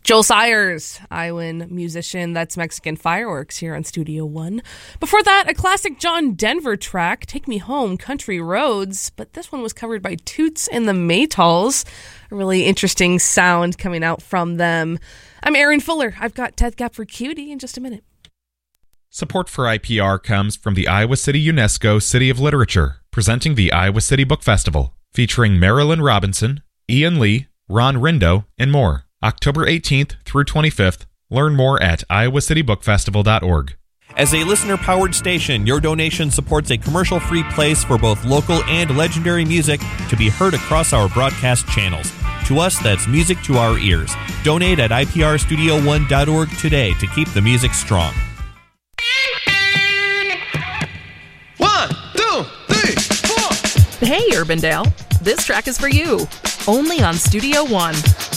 Joel Sayers, Iowan musician. That's Mexican Fireworks here on Studio One. Before that, a classic John Denver track, Take Me Home, Country Roads. But this one was covered by Toots and the Maytals. A really interesting sound coming out from them. I'm Erin Fuller. I've got Death Gap for Cutie in just a minute. Support for IPR comes from the Iowa City UNESCO City of Literature, presenting the Iowa City Book Festival, featuring Marilyn Robinson, Ian Lee, Ron Rindo, and more. October 18th through 25th. Learn more at iowacitybookfestival.org. As a listener-powered station, your donation supports a commercial-free place for both local and legendary music to be heard across our broadcast channels. To us, that's music to our ears. Donate at iprstudio1.org today to keep the music strong. 1, 2, 3, 4. Hey, Urbandale. This track is for you. Only on Studio One.